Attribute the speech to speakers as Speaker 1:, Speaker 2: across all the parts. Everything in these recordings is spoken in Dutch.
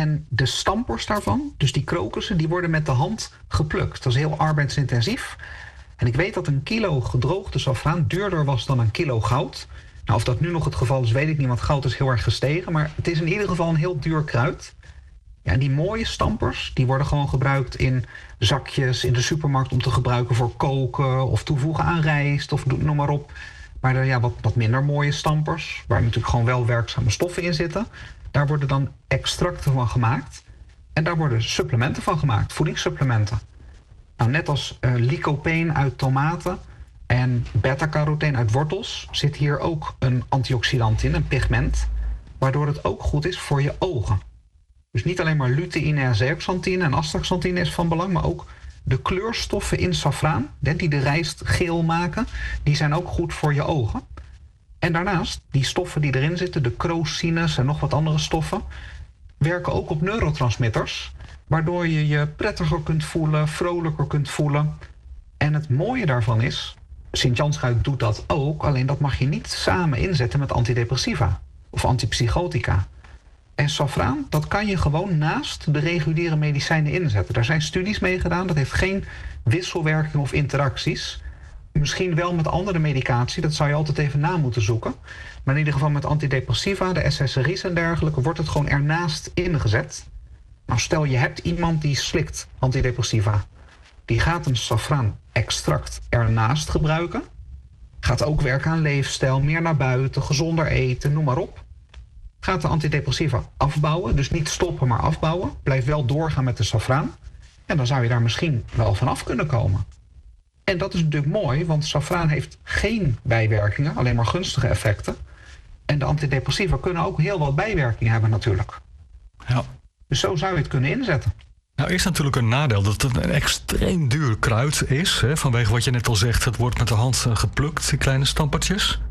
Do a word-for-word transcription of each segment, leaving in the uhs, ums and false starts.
Speaker 1: En de stampers daarvan, dus die krokussen, die worden met de hand geplukt. Dat is heel arbeidsintensief. En ik weet dat een kilo gedroogde safraan duurder was dan een kilo goud. Nou, of dat nu nog het geval is, weet ik niet, want goud is heel erg gestegen. Maar het is in ieder geval een heel duur kruid. Ja, en die mooie stampers, die worden gewoon gebruikt in zakjes in de supermarkt om te gebruiken voor koken of toevoegen aan rijst of noem maar op. Maar de ja, wat, wat minder mooie stampers, waar natuurlijk gewoon wel werkzame stoffen in zitten, daar worden dan extracten van gemaakt. En daar worden supplementen van gemaakt, voedingssupplementen. Nou, net als uh, lycopene uit tomaten en beta-carotene uit wortels zit hier ook een antioxidant in, een pigment, waardoor het ook goed is voor je ogen. Dus niet alleen maar luteïne en zeaxanthine en astaxanthine is van belang, maar ook de kleurstoffen in safraan, die de rijst geel maken, die zijn ook goed voor je ogen. En daarnaast, die stoffen die erin zitten, de crosines en nog wat andere stoffen, werken ook op neurotransmitters, waardoor je je prettiger kunt voelen, vrolijker kunt voelen. En het mooie daarvan is, Sint-Janschuit doet dat ook, alleen dat mag je niet samen inzetten met antidepressiva of antipsychotica. En safraan, dat kan je gewoon naast de reguliere medicijnen inzetten. Daar zijn studies mee gedaan, dat heeft geen wisselwerking of interacties. Misschien wel met andere medicatie, dat zou je altijd even na moeten zoeken. Maar in ieder geval met antidepressiva, de S S R I's en dergelijke, wordt het gewoon ernaast ingezet. Nou, stel je hebt iemand die slikt antidepressiva. Die gaat een safraan-extract ernaast gebruiken. Gaat ook werken aan leefstijl, meer naar buiten, gezonder eten, noem maar op. Gaat de antidepressiva afbouwen, dus niet stoppen, maar afbouwen. Blijf wel doorgaan met de safraan. En dan zou je daar misschien wel vanaf kunnen komen. En dat is natuurlijk mooi, want safraan heeft geen bijwerkingen, alleen maar gunstige effecten. En de antidepressiva kunnen ook heel wat bijwerkingen hebben natuurlijk.
Speaker 2: Ja.
Speaker 1: Dus zo zou je het kunnen inzetten.
Speaker 2: Nou, is natuurlijk een nadeel dat het een extreem duur kruid is. Hè, vanwege wat je net al zegt, het wordt met de hand geplukt, die kleine stampertjes.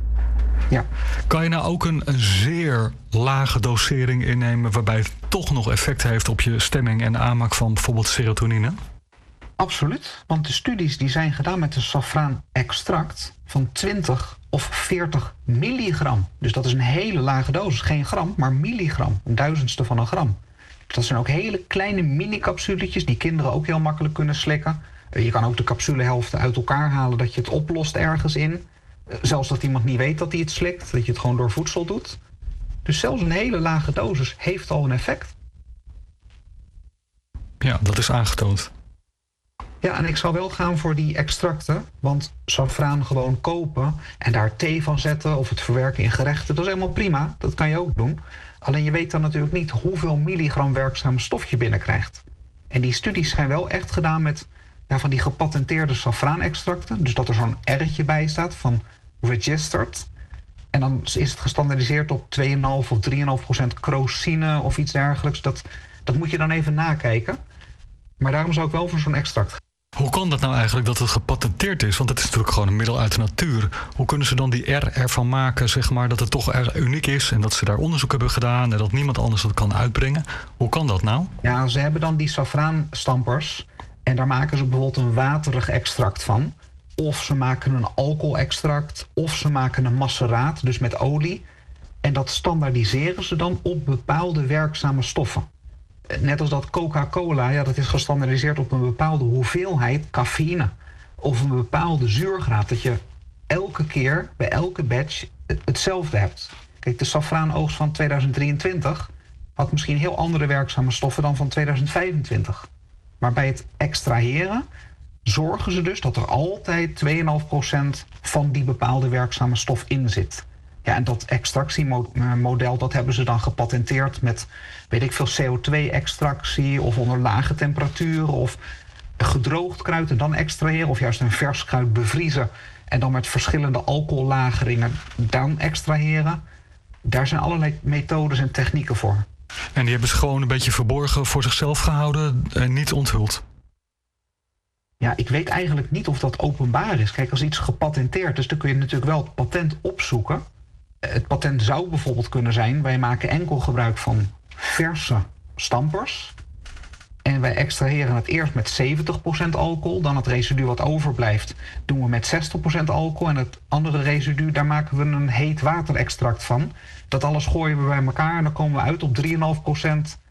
Speaker 1: Ja.
Speaker 2: Kan je nou ook een, een zeer lage dosering innemen waarbij het toch nog effect heeft op je stemming en aanmaak van bijvoorbeeld serotonine?
Speaker 1: Absoluut, want de studies die zijn gedaan met een safraan-extract van twintig of veertig milligram. Dus dat is een hele lage dosis, geen gram, maar milligram, een duizendste van een gram. Dus dat zijn ook hele kleine mini-capsuletjes die kinderen ook heel makkelijk kunnen slikken. Je kan ook de capsulehelften uit elkaar halen, dat je het oplost ergens in. Zelfs dat iemand niet weet dat hij het slikt, dat je het gewoon door voedsel doet. Dus zelfs een hele lage dosis heeft al een effect.
Speaker 2: Ja, dat is aangetoond.
Speaker 1: Ja, en ik zou wel gaan voor die extracten, want safraan gewoon kopen en daar thee van zetten of het verwerken in gerechten, dat is helemaal prima, dat kan je ook doen. Alleen je weet dan natuurlijk niet hoeveel milligram werkzame stof je binnenkrijgt. En die studies zijn wel echt gedaan met ja, van die gepatenteerde safraanextracten, dus dat er zo'n R'tje bij staat van registered. En dan is het gestandaardiseerd op twee komma vijf of drie komma vijf procent crosine of iets dergelijks. Dat, dat moet je dan even nakijken. Maar daarom zou ik wel voor zo'n extract gaan.
Speaker 2: Hoe kan dat nou eigenlijk dat het gepatenteerd is? Want het is natuurlijk gewoon een middel uit de natuur. Hoe kunnen ze dan die R ervan maken, zeg maar, dat het toch erg uniek is en dat ze daar onderzoek hebben gedaan en dat niemand anders dat kan uitbrengen? Hoe kan dat nou?
Speaker 1: Ja, ze hebben dan die safraanstampers en daar maken ze bijvoorbeeld een waterig extract van. Of ze maken een alcoholextract, of ze maken een maceraat, dus met olie. En dat standaardiseren ze dan op bepaalde werkzame stoffen. Net als dat Coca-Cola, ja, dat is gestandaardiseerd op een bepaalde hoeveelheid cafeïne. Of een bepaalde zuurgraad, dat je elke keer bij elke batch hetzelfde hebt. Kijk, de safraanoogst van tweeduizend drieëntwintig had misschien heel andere werkzame stoffen dan van tweeduizend vijfentwintig. Maar bij het extraheren zorgen ze dus dat er altijd twee komma vijf procent van die bepaalde werkzame stof in zit. Ja, en dat extractiemodel, dat hebben ze dan gepatenteerd met, weet ik veel, C O twee extractie of onder lage temperaturen of gedroogd kruid en dan extraheren of juist een vers kruid bevriezen en dan met verschillende alcohollageringen dan extraheren. Daar zijn allerlei methodes en technieken voor.
Speaker 2: En die hebben ze gewoon een beetje verborgen voor zichzelf gehouden en niet onthuld?
Speaker 1: Ja, ik weet eigenlijk niet of dat openbaar is. Kijk, als iets gepatenteerd is, dan kun je natuurlijk wel het patent opzoeken. Het patent zou bijvoorbeeld kunnen zijn, wij maken enkel gebruik van verse stampers. En wij extraheren het eerst met zeventig procent alcohol. Dan het residu wat overblijft doen we met zestig procent alcohol. En het andere residu, daar maken we een heet waterextract van. Dat alles gooien we bij elkaar en dan komen we uit op drie komma vijf procent